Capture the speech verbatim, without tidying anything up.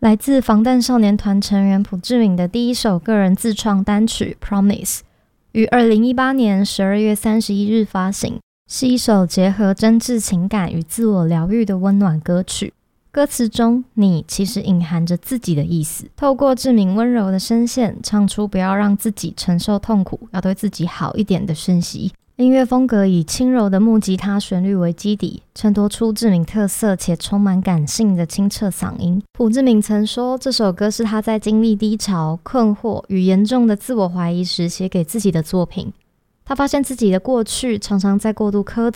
来自防弹少年团成员朴志敏的第一首个人自创单曲 Promise 于二零一八年十二月三十一日发行，是一首结合真挚情感与自我疗愈的温暖歌曲。歌词中你其实隐含着自己的意思，透过志敏温柔的声线唱出不要让自己承受痛苦，要对自己好一点的讯息。音乐风格以轻柔的木吉他旋律为基底，衬托出志敏特色且充满感性的清澈嗓音。朴志敏曾说，这首歌是他在经历低潮、困惑与严重的自我怀疑时写给自己的作品。他发现自己的过去常常在过度苛